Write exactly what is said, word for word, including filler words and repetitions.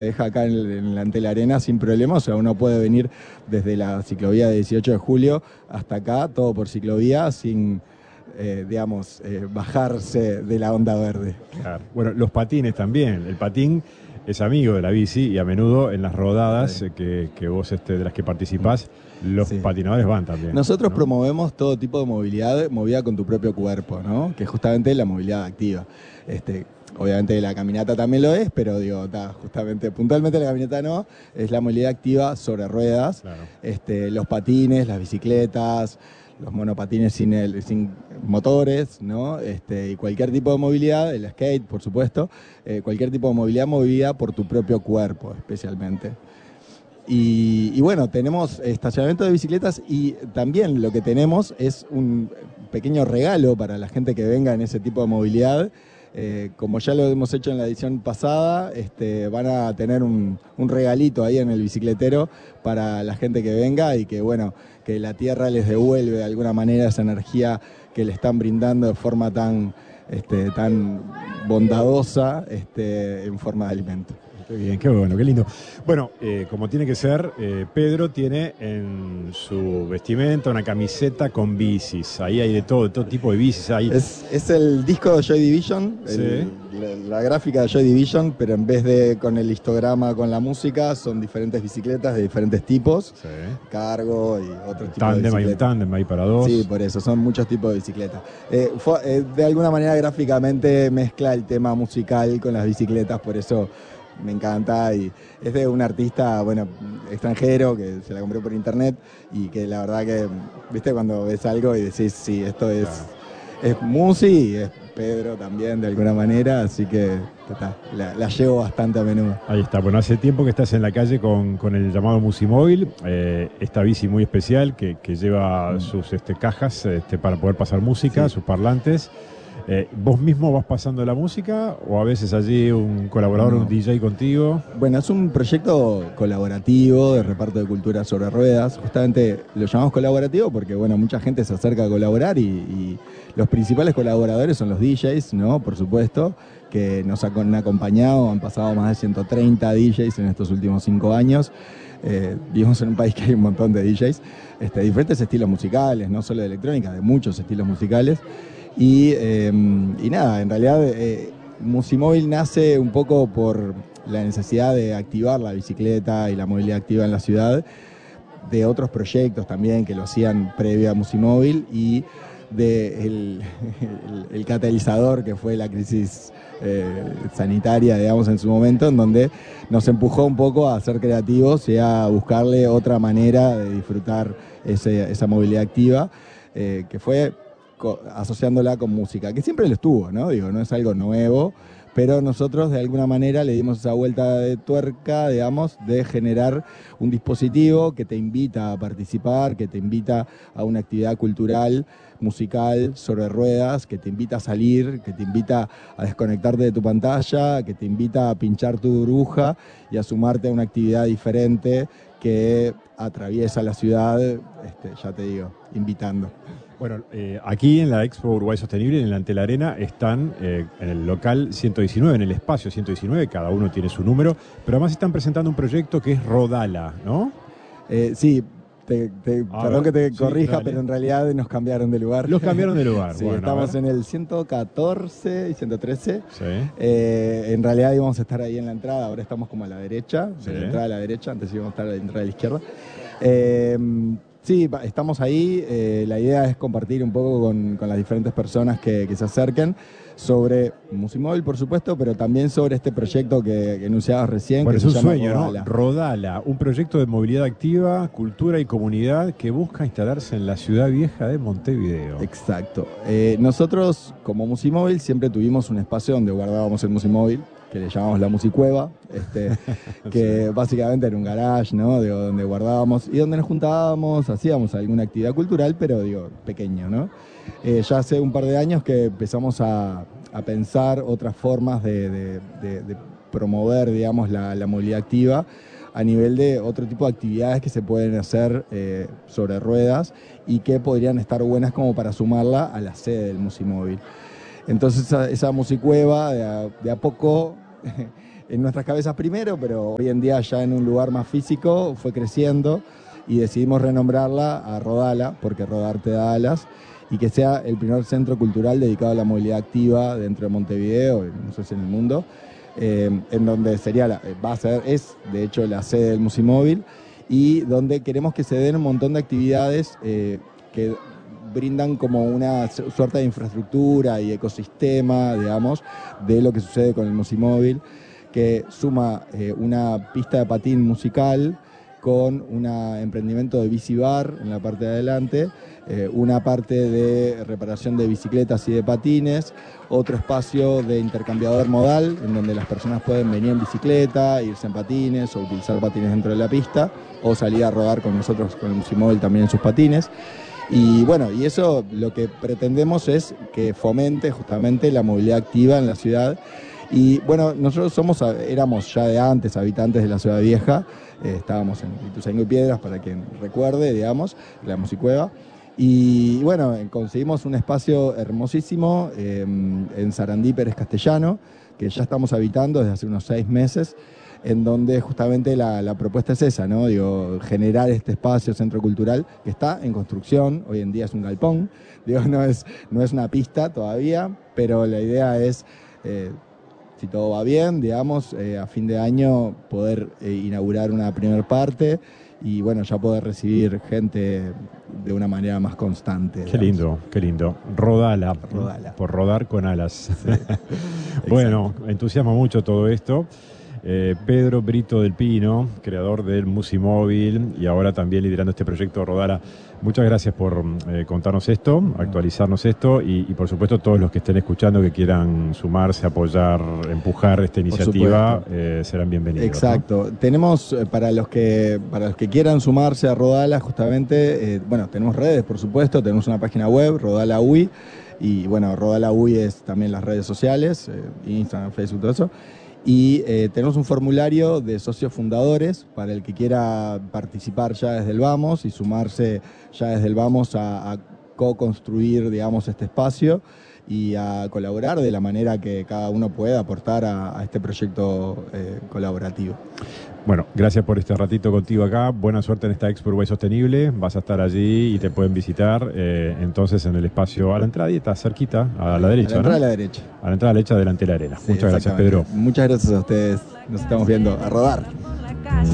deja acá en, en la, ante la arena sin problema, o sea, uno puede venir desde la ciclovía de dieciocho de julio hasta acá, todo por ciclovía, sin, eh, digamos, eh, bajarse de la onda verde. Claro. Bueno, los patines también. El patín es amigo de la bici y a menudo en las rodadas sí. que, que vos este, de las que participás, los sí. patinadores van también. Nosotros ¿no? promovemos todo tipo de movilidad, movida con tu propio cuerpo, ¿no? Que es justamente la movilidad activa. Este, obviamente la caminata también lo es, pero digo, ta, justamente, puntualmente la caminata no, es la movilidad activa sobre ruedas, claro. este, los patines, las bicicletas, los monopatines sin, el, sin motores, ¿no? Este, y cualquier tipo de movilidad, el skate, por supuesto, eh, cualquier tipo de movilidad movida por tu propio cuerpo, especialmente. Y, y bueno, tenemos estacionamiento de bicicletas y también lo que tenemos es un pequeño regalo para la gente que venga en ese tipo de movilidad. Eh, como ya lo hemos hecho en la edición pasada, este, van a tener un, un regalito ahí en el bicicletero para la gente que venga y que, bueno, que la tierra les devuelve de alguna manera esa energía que le están brindando de forma tan, este, tan bondadosa este, en forma de alimento. Qué bien, qué bueno, qué lindo. Bueno, eh, como tiene que ser, eh, Pedro tiene en su vestimenta una camiseta con bicis. Ahí hay de todo, de todo tipo de bicis. Hay... Es, es el disco de Joy Division, sí. el, la, la gráfica de Joy Division, pero en vez de con el histograma con la música, son diferentes bicicletas de diferentes tipos, sí. cargo y otro tipo tándem, de bicicleta. Hay un tándem ahí para dos. Sí, por eso, son muchos tipos de bicicletas. Eh, fue, eh, de alguna manera gráficamente mezcla el tema musical con las bicicletas, por eso me encanta, y es de un artista, bueno, extranjero que se la compró por internet y que la verdad que, viste, cuando ves algo y decís, sí, esto es, claro. es Musi y es Pedro también de alguna manera, así que ta, la, la llevo bastante a menudo. Ahí está, bueno, hace tiempo que estás en la calle con, con el llamado Musimóvil, eh, esta bici muy especial que, que lleva mm. sus este, cajas este, para poder pasar música, sí. sus parlantes. Eh, ¿Vos mismo vas pasando la música o a veces allí un colaborador, no. un D J contigo? Bueno, es un proyecto colaborativo de reparto de cultura sobre ruedas. Justamente lo llamamos colaborativo porque, bueno, mucha gente se acerca a colaborar y, y los principales colaboradores son los D Js, ¿no? Por supuesto, que nos han acompañado, han pasado más de ciento treinta D Js en estos últimos cinco años. Eh, vivimos en un país que hay un montón de D Js, este, diferentes estilos musicales, no solo de electrónica, de muchos estilos musicales. Y, eh, y nada, en realidad eh, Musimóvil nace un poco por la necesidad de activar la bicicleta y la movilidad activa en la ciudad, de otros proyectos también que lo hacían previo a Musimóvil y de el, el, el catalizador que fue la crisis eh, sanitaria, digamos, en su momento, en donde nos empujó un poco a ser creativos y a buscarle otra manera de disfrutar ese, esa movilidad activa, eh, que fue asociándola con música, que siempre lo estuvo, ¿no? Digo, no es algo nuevo, pero nosotros de alguna manera le dimos esa vuelta de tuerca, digamos, de generar un dispositivo que te invita a participar, que te invita a una actividad cultural, musical, sobre ruedas, que te invita a salir, que te invita a desconectarte de tu pantalla, que te invita a pinchar tu burbuja y a sumarte a una actividad diferente que atraviesa la ciudad, este, ya te digo, invitando. Bueno, eh, aquí en la Expo Uruguay Sostenible, en la Ante la Arena, están eh, en el local ciento diecinueve, en el espacio ciento diecinueve, cada uno tiene su número, pero además están presentando un proyecto que es Rodala, ¿no? Eh, sí, te, te, perdón ver, que te corrija, sí, pero en realidad nos cambiaron de lugar. Los cambiaron de lugar. Sí, bueno, estamos en el ciento catorce y ciento trece. Sí. Eh, en realidad íbamos a estar ahí en la entrada, ahora estamos como a la derecha, sí. de la entrada a la derecha, antes íbamos a estar a la entrada a la izquierda. Eh, Sí, estamos ahí. Eh, la idea es compartir un poco con, con las diferentes personas que, que se acerquen sobre Musimóvil, por supuesto, pero también sobre este proyecto que, que enunciabas recién. Bueno, que es se un llama sueño, Rodala. ¿no? Rodala, un proyecto de movilidad activa, cultura y comunidad que busca instalarse en la ciudad vieja de Montevideo. Exacto. Eh, nosotros, como Musimóvil, siempre tuvimos un espacio donde guardábamos el Musimóvil, que le llamamos la Musicueva, este, que sí. básicamente era un garage, ¿no? Digo, donde guardábamos y donde nos juntábamos, hacíamos alguna actividad cultural, pero digo, pequeño, ¿no? Eh, ya hace un par de años que empezamos a, a pensar otras formas de, de, de, de promover, digamos, la, la movilidad activa a nivel de otro tipo de actividades que se pueden hacer eh, sobre ruedas y que podrían estar buenas como para sumarla a la sede del Musimóvil. Entonces esa, esa Musicueva de a, de a poco en nuestras cabezas primero, pero hoy en día ya en un lugar más físico fue creciendo y decidimos renombrarla a Rodala, porque rodar te da alas, y que sea el primer centro cultural dedicado a la movilidad activa dentro de Montevideo, no sé si en el mundo, eh, en donde sería la, va a ser, es de hecho la sede del Musimóvil, y donde queremos que se den un montón de actividades eh, que brindan como una suerte de infraestructura y ecosistema, digamos, de lo que sucede con el Musimóvil, que suma eh, una pista de patín musical con un emprendimiento de bici bar en la parte de adelante, eh, una parte de reparación de bicicletas y de patines, otro espacio de intercambiador modal, en donde las personas pueden venir en bicicleta, irse en patines o utilizar patines dentro de la pista, o salir a rodar con nosotros, con el Musimóvil también en sus patines. Y bueno, y eso lo que pretendemos es que fomente justamente la movilidad activa en la ciudad. Y bueno, nosotros somos, éramos ya de antes habitantes de la Ciudad Vieja, eh, estábamos en Ituzaingó y Piedras, para quien recuerde, digamos, la Musicueva. Y bueno, conseguimos un espacio hermosísimo eh, en Sarandí Pérez Castellano, que ya estamos habitando desde hace unos seis meses, en donde justamente la, la propuesta es esa, ¿no? Digo, generar este espacio, centro cultural, que está en construcción, hoy en día es un galpón, digo, no es, no es una pista todavía, pero la idea es, eh, si todo va bien, digamos, eh, a fin de año poder eh, inaugurar una primera parte y bueno, ya poder recibir gente de una manera más constante. Qué digamos. Lindo, qué lindo. Rodala, Rodala. Por rodar con alas. Sí. Bueno, entusiasma mucho todo esto. Eh, Pedro Brito del Pino, creador del Musimóvil y ahora también liderando este proyecto Rodala. Muchas gracias por eh, contarnos esto, actualizarnos esto y, y por supuesto todos los que estén escuchando que quieran sumarse, apoyar, empujar esta iniciativa eh, serán bienvenidos. Exacto. ¿No? Tenemos eh, para los que para los que quieran sumarse a Rodala justamente, eh, bueno, tenemos redes por supuesto, tenemos una página web, Rodala U I, y bueno, Rodala U I es también las redes sociales, eh, Instagram, Facebook, todo eso. Y eh, tenemos un formulario de socios fundadores para el que quiera participar ya desde el Vamos y sumarse ya desde el Vamos a, a co-construir, digamos, este espacio y a colaborar de la manera que cada uno pueda aportar a, a este proyecto eh, colaborativo. Bueno, gracias por este ratito contigo acá. Buena suerte en esta Expo Uruguay Sostenible. Vas a estar allí y te pueden visitar. Eh, entonces, en el espacio a la entrada, y está cerquita, a la derecha, A la entrada ¿no? a la derecha. A la entrada a la derecha, delante de la arena. Sí, Muchas gracias, Pedro. Muchas gracias a ustedes. Nos estamos viendo. A rodar.